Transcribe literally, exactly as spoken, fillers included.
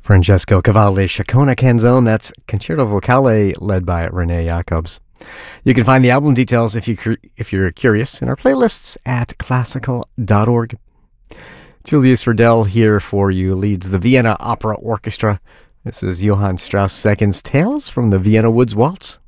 Francesco Cavalli, Chacona Canzone. That's Concerto Vocale, led by Renee Jacobs. You can find the album details if, you cur- if you're curious in our playlists at classical dot org. Julius Riddell here for you, leads the Vienna Opera Orchestra. This is Johann Strauss the Second's Tales from the Vienna Woods Waltz.